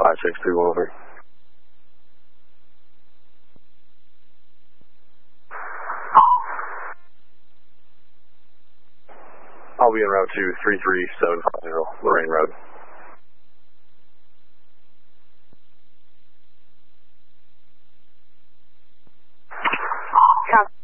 56313. I'll be en route to 33750 Lorraine Road. Copy.